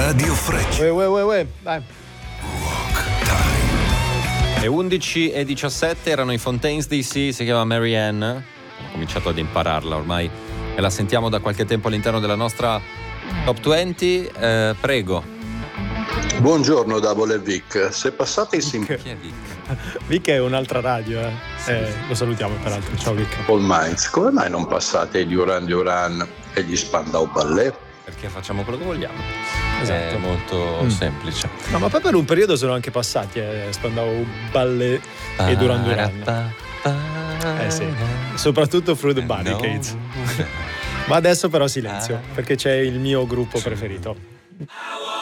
Radio Freccia. Dai. Rock Time. Le 11:17 erano i Fontaines DC, si chiama Marianne. Ho cominciato ad impararla ormai e la sentiamo da qualche tempo all'interno della nostra Top 20. Prego. Buongiorno Double e Vic, se passate in Chi è Vic? Vic è un'altra radio, lo salutiamo peraltro. Ciao Vic. Simple Minds, come mai non passate gli Duran Duran e gli Spandau Ballet? Perché facciamo quello che vogliamo. Esatto. È molto semplice. No, ma poi per un periodo sono anche passati Spandau Ballet e Duran Duran. Sì, soprattutto Through the Barricades. Ma adesso però silenzio, perché c'è il mio gruppo preferito.